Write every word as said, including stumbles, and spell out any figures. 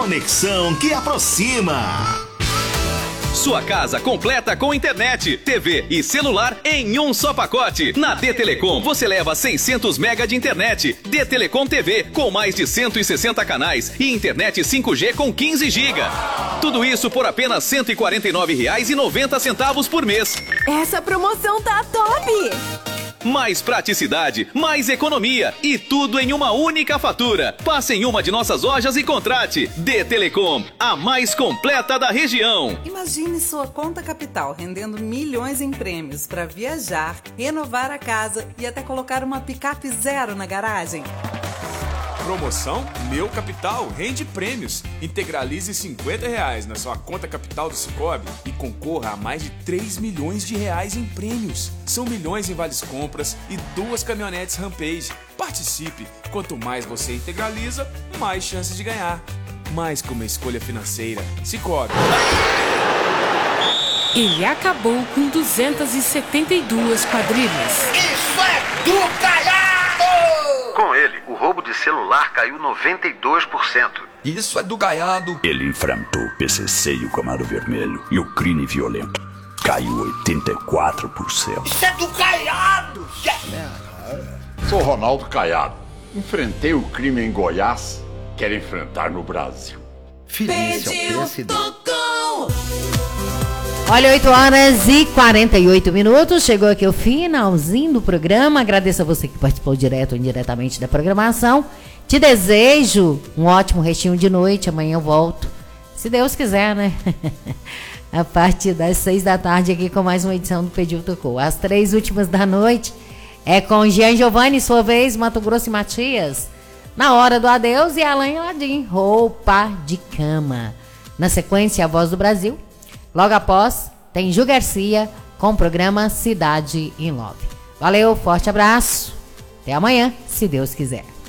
Conexão que aproxima. Sua casa completa com internet, T V e celular em um só pacote. Na D-Telecom você leva seiscentos mega de internet. D-Telecom T V com mais de cento e sessenta canais e internet cinco G com quinze gigas. Tudo isso por apenas cento e quarenta e nove reais e noventa centavos por mês. Essa promoção tá top! Mais praticidade, mais economia e tudo em uma única fatura. Passe em uma de nossas lojas e contrate. D-Telecom, a mais completa da região. Imagine sua conta capital rendendo milhões em prêmios para viajar, renovar a casa e até colocar uma picape zero na garagem. Promoção Meu Capital rende prêmios. Integralize cinquenta reais na sua conta capital do Sicoob e concorra a mais de três milhões de reais em prêmios. São milhões em vales compras e duas caminhonetes Rampage. Participe! Quanto mais você integraliza, mais chances de ganhar. Mais que uma escolha financeira. Sicoob. Ele acabou com duzentas e setenta e duas quadrilhas. Isso é do calhado! Com ele, o roubo de celular caiu noventa e dois por cento. Isso é do gaiado. Ele enfrentou o P C C e o Camaro Vermelho e o crime violento caiu oitenta e quatro por cento. Isso é do Caiado! Sou Ronaldo Caiado. Enfrentei o crime em Goiás, quero enfrentar no Brasil. Feliz ao P S D. Olha, oito horas e quarenta e oito minutos, chegou aqui o finalzinho do programa. Agradeço a você que participou direto ou indiretamente da programação. Te desejo um ótimo restinho de noite. Amanhã eu volto, se Deus quiser, né? A partir das seis da tarde aqui com mais uma edição do Pediu Tocou. As três últimas da noite é com Jean Giovanni, sua vez, Mato Grosso e Matias. Na hora do adeus e Alain Ladim, roupa de cama. Na sequência, a Voz do Brasil. Logo após, tem Ju Garcia com o programa Cidade in Love. Valeu, forte abraço. Até amanhã, se Deus quiser.